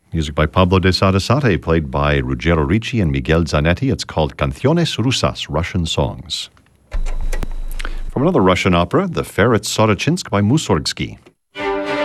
Music by Pablo de Sarasate, played by Ruggiero Ricci and Miguel Zanetti. It's called Canciones Rusas, Russian Songs. From another Russian opera, The Fair at Sorochinsk by Mussorgsky.